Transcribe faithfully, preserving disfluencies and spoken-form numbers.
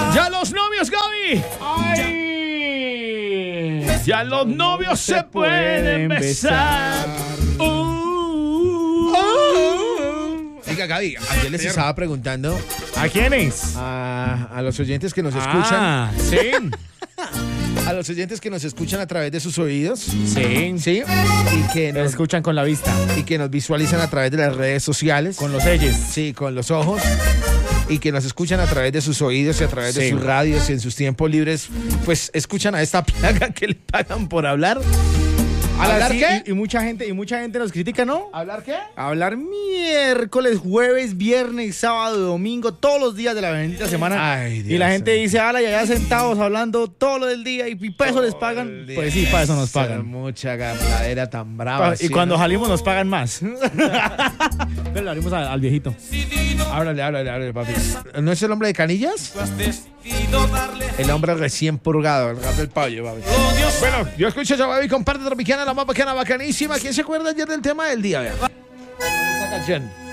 Ya los novios, Gaby. Ay. Ya los novios se pueden besar. Uh, uh. Oiga, Gaby, ayer les estaba preguntando ¿A quiénes? a, a los oyentes que nos escuchan. Ah, sí. A los oyentes que nos escuchan a través de sus oídos. Sí. Sí. Y que Nos nos, escuchan con la vista, y que nos visualizan a través de las redes sociales. con los elles. Sí, con los ojos. Y que nos escuchan a través de sus oídos y a través de Sí. sus radios y en sus tiempos libres, pues escuchan a esta plaga que le pagan por hablar. ¿Hablar ¿Hablar qué? Y, y mucha gente, y mucha gente nos critica, ¿no? ¿Hablar qué? Hablar miércoles, jueves, viernes, sábado, domingo, todos los días de la bendita semana. Ay, Dios y la gente santo. dice, ala, ya sentados hablando todo lo del día y para eso les pagan. Pues sí, para eso nos pagan. Mucha gambladera tan brava. Y ¿sí, cuando no? salimos nos pagan más. Pero le abrimos al, al viejito. Háblale, háblale, háblale, papi. ¿No es el hombre de canillas? El hombre recién purgado, el gato del pollo, papi. Bueno, yo escucho a Baby con parte tropicana, la más bacana, bacanísima. ¿Quién se acuerda ayer del tema del día? Vea. Esa canción.